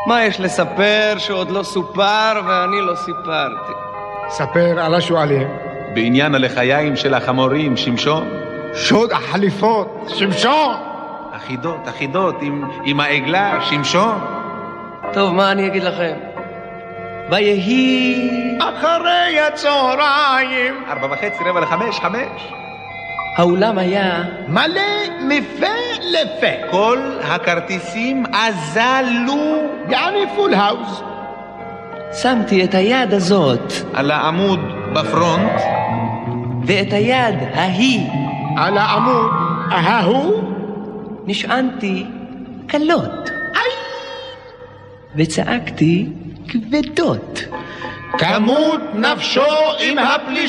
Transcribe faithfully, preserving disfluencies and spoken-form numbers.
מה יש לספר שעוד לא סופר ואני לא סיפרתי? ספר על השואלים. בעניין הלחיים של החמורים, שמשון. שוד החליפות, שמשון. אחידות, אחידות, עם, עם העגלה, שמשון. טוב, מה אני אגיד לכם? ויהי אחרי הצהריים. ארבע וחצי, רבע לחמש, חמש. האולם היה מלא מפה לפה. כל הכרטיסים אזלו. יעני פול האוס. שמתי את היד הזאת על העמוד בפרונט. ואת היד ההיא על העמוד ההוא נשענתי קלות וצעקתי כבדות. כמות נפשו עם הפלישה.